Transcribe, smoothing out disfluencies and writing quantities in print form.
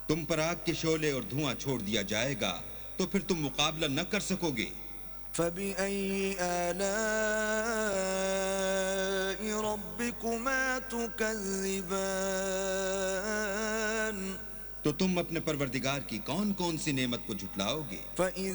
तुम पर आग के शोले और धुआं छोड़ दिया जाएगा तो फिर तुम मुकाबला न कर सकोगे। فبأي آلاء ربكما تكذبان तो तुम अपने परवरदिगार की कौन कौन सी नेमत को झुटलाओगे?